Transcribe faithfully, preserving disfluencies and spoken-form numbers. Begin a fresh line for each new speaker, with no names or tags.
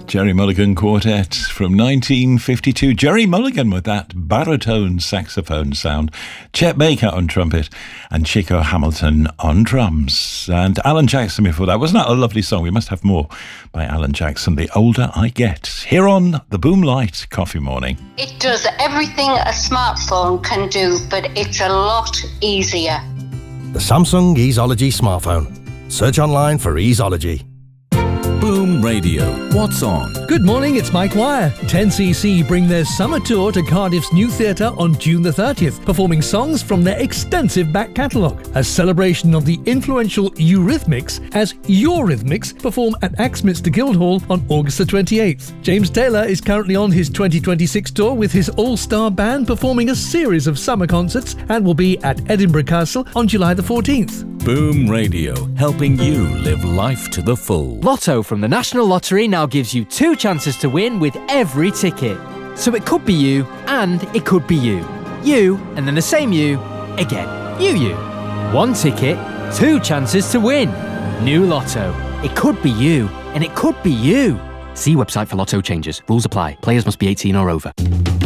Gerry Mulligan Quartet from nineteen fifty-two. Gerry Mulligan with that baritone saxophone sound. Chet Baker on trumpet and Chico Hamilton on drums. And Alan Jackson before that. Wasn't that a lovely song? We must have more by Alan Jackson. The Older I Get. Here on the Boomlight Coffee Morning.
It does everything a smartphone can do, but it's a lot easier.
The Samsung Easeology smartphone. Search online for Easeology.
Boom Radio. What's on?
Good morning, it's Mike Wire. ten C C bring their summer tour to Cardiff's New Theatre on June the thirtieth, performing songs from their extensive back catalogue. A celebration of the influential Eurythmics as Eurythmics perform at Axminster Guildhall on August the twenty-eighth. James Taylor is currently on his twenty twenty-six tour with his all-star band performing a series of summer concerts and will be at Edinburgh Castle on July the fourteenth.
Boom Radio, helping you live life to the full.
Lotto from the National Lottery now gives you two chances to win with every ticket. So it could be you, and it could be you. You, and then the same you, again. You, you. One ticket, two chances to win. New Lotto. It could be you, and it could be you. See website for Lotto changes. Rules apply. Players must be eighteen or over.